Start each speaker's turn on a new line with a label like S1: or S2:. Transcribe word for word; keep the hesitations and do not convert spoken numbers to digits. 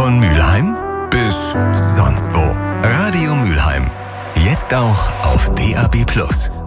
S1: Von Mülheim bis sonst wo. Radio Mülheim. Jetzt auch auf D A B plus.